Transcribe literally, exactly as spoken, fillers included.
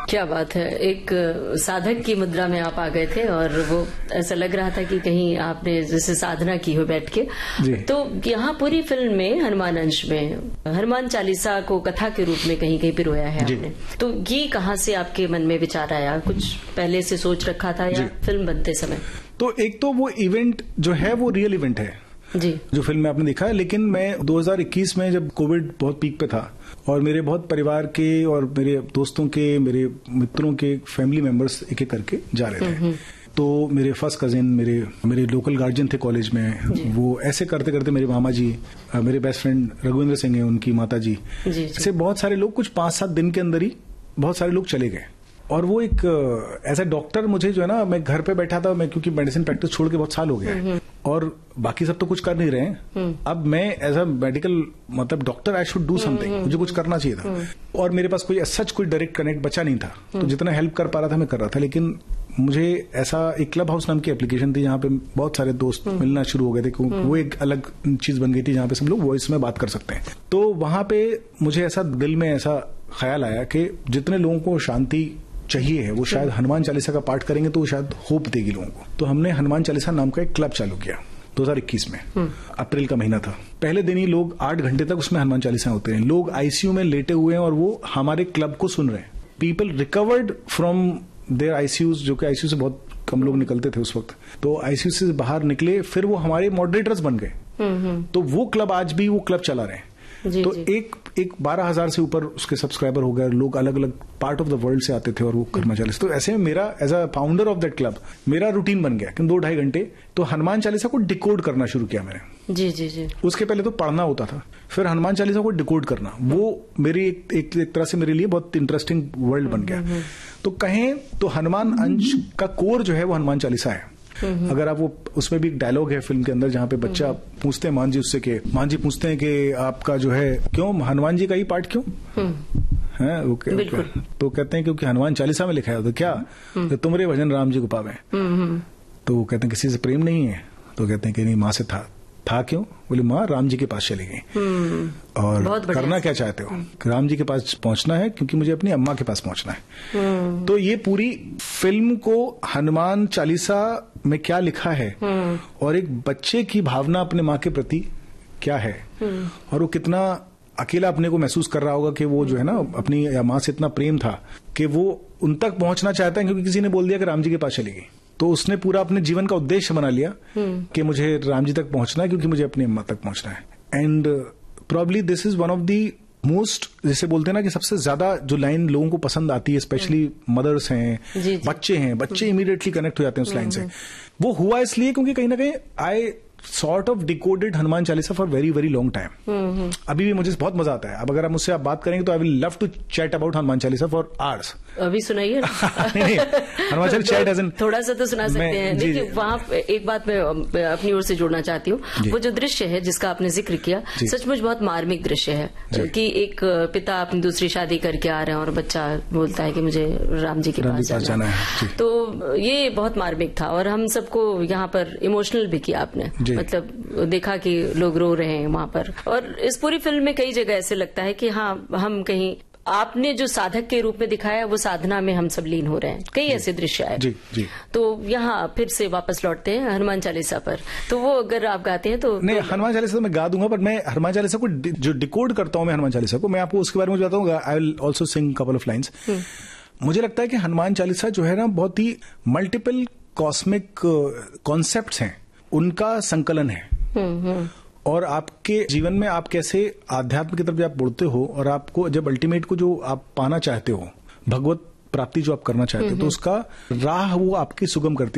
क्या बात है, एक साधक की मुद्रा में आप आ गए थे और वो ऐसा लग रहा था कि कहीं आपने जैसे साधना की हो बैठ के। तो यहाँ पूरी फिल्म में हनुमान अंश में हनुमान चालीसा को कथा के रूप में कहीं कहीं पिरोया है आपने। तो ये कहाँ से आपके मन में विचार आया? कुछ पहले से सोच रखा था या फिल्म बनते समय? तो एक तो वो इवेंट जो है वो रियल इवेंट है जी, जो फिल्म में आपने देखा है। लेकिन मैं दो हज़ार इक्कीस में जब कोविड बहुत पीक पे था और मेरे बहुत परिवार के और मेरे दोस्तों के, मेरे मित्रों के फैमिली मेंबर्स एक एक करके जा रहे थे, तो मेरे फर्स्ट कजिन, मेरे मेरे लोकल गार्जियन थे कॉलेज में, वो ऐसे करते करते मेरे मामा जी, मेरे बेस्ट फ्रेंड रघुवेंद्र सिंह है, उनकी माता जी, ऐसे बहुत सारे लोग कुछ पांच सात दिन के अंदर ही बहुत सारे लोग चले गए। और वो एक एज ए डॉक्टर मुझे जो है ना, मैं घर पे बैठा था, मैं क्योंकि मेडिसिन प्रैक्टिस छोड़ के बहुत साल हो गया और बाकी सब तो कुछ कर नहीं रहे हैं। अब मैं एज ए मेडिकल मतलब doctor I should do something, मुझे कुछ करना चाहिए था और मेरे पास कोई सच कोई डायरेक्ट कनेक्ट बचा नहीं था। तो जितना हेल्प कर पा रहा था मैं कर रहा था। लेकिन मुझे ऐसा एक क्लब हाउस नाम की एप्लीकेशन थी जहां पे बहुत सारे दोस्त मिलना शुरू हो गए थे। वो एक अलग चीज बन गई थी जहां पे सब लोग वॉइस में बात कर सकते हैं। तो वहां पे मुझे ऐसा दिल में ऐसा ख्याल आया कि जितने लोगों को शांति चाहिए है वो शायद हनुमान चालीसा का पाठ करेंगे तो वो शायद होप देगी लोगों को। तो हमने हनुमान चालीसा नाम का एक क्लब चालू किया दो हज़ार इक्कीस में, अप्रैल का महीना था। पहले दिन ही लोग आठ घंटे तक उसमें हनुमान चालीसा होते हैं। लोग आईसीयू में लेटे हुए हैं और वो हमारे क्लब को सुन रहे हैं। People recovered from there ICUs, जो कि आईसीयू से बहुत कम लोग निकलते थे उस वक्त, तो आईसीयू से बाहर निकले, फिर वो हमारे मॉडरेटर्स बन गए। तो वो क्लब आज भी वो क्लब चला रहे हैं। जी, तो जी. एक एक बारह हजार से ऊपर उसके सब्सक्राइबर हो गए। लोग अलग अलग पार्ट ऑफ द वर्ल्ड से आते थे और वो हनुमान चालीसा। तो ऐसे में मेरा as a founder of that club मेरा रूटीन बन गया कि दो ढाई घंटे तो हनुमान चालीसा को डिकोड करना शुरू किया मैंने। जी जी जी। उसके पहले तो पढ़ना होता था, फिर हनुमान चालीसा को डिकोड करना, वो मेरी एक, एक, एक तरह से मेरे लिए बहुत इंटरेस्टिंग वर्ल्ड बन गया। तो कहें तो हनुमान अंश का कोर जो है वो हनुमान चालीसा है। अगर आप वो उसमें भी एक डायलॉग है फिल्म के अंदर जहां पे बच्चा पूछते हैं मान जी उससे के मान जी पूछते हैं कि आपका जो है क्यों हनुमान जी का ही पाठ क्यों है वो, तो कहते हैं क्योंकि हनुमान चालीसा में लिखा है। तो क्या तो तुमरे भजन राम जी को पावे। तो वो कहते हैं किसी से प्रेम नहीं है। तो कहते हैं कि नहीं माँ से था था क्यों? बोले माँ राम जी के पास चली गई। और करना क्या चाहते हो? राम जी के पास पहुंचना है क्योंकि मुझे अपनी अम्मा के पास पहुंचना है। तो ये पूरी फिल्म को हनुमान चालीसा में क्या लिखा है और एक बच्चे की भावना अपने माँ के प्रति क्या है और वो कितना अकेला अपने को महसूस कर रहा होगा कि वो जो है ना अपनी माँ से इतना प्रेम था कि वो उन तक पहुंचना चाहता है क्योंकि किसी ने बोल दिया कि राम जी के पास चली गई। तो उसने पूरा अपने जीवन का उद्देश्य बना लिया कि मुझे राम जी तक पहुंचना है क्योंकि मुझे अपनी अम्मा तक पहुंचना है। And probably this is one of the most, जैसे बोलते हैं ना कि सबसे ज्यादा जो लाइन लोगों को पसंद आती है, स्पेशली मदर्स हैं, जी, जी. बच्चे हैं, बच्चे इमीडिएटली कनेक्ट हो जाते हैं उस लाइन से। वो हुआ इसलिए क्योंकि कहीं ना कहीं I sort of decoded Hanuman Chalisa for very very long time. अभी भी मुझे बहुत मजा आता है। अब अगर आप मुझसे आप बात करेंगे तो I will love to chat about Hanuman Chalisa for hours. अभी सुनाइए। हनुमान चालीसा चैट एज थोड़ा सा तो सुना सकते हैं। देखिए वहां एक बात मैं अपनी ओर से जोड़ना चाहती हूँ, वो जो दृश्य है जिसका आपने जिक्र किया सचमुच बहुत मार्मिक दृश्य है कि एक पिता अपनी दूसरी शादी करके आ रहे हैं और बच्चा बोलता है कि मुझे राम जी के पास जाना है। तो ये बहुत मार्मिक था और हम सबको यहाँ पर इमोशनल भी किया आपने। मतलब देखा कि लोग रो रहे हैं वहां पर। और इस पूरी फिल्म में कई जगह ऐसे लगता है कि हाँ हम कहीं आपने जो साधक के रूप में दिखाया वो साधना में हम सब लीन हो रहे हैं। कई ऐसे दृश्य आए। जी, जी। तो यहाँ फिर से वापस लौटते हैं हनुमान चालीसा पर। तो वो अगर आप गाते हैं तो नहीं, हनुमान चालीसा तो मैं गा दूंगा, पर मैं हनुमान चालीसा को जो डिकोड करता हूँ मैं हनुमान चालीसा को, मैं आपको उसके बारे में बताता हूँ। I will also Singh couple of lines. मुझे लगता है कि हनुमान चालीसा जो है ना बहुत ही मल्टीपल कॉस्मिक कॉन्सेप्ट्स हैं, उनका संकलन है। और आपके जीवन में आप कैसे आध्यात्म की तरफ जब आप बढ़ते हो और आपको जब अल्टीमेट को जो आप पाना चाहते हो, भगवत प्राप्ति जो आप करना चाहते हो, तो उसका राह वो आपकी सुगम करती है।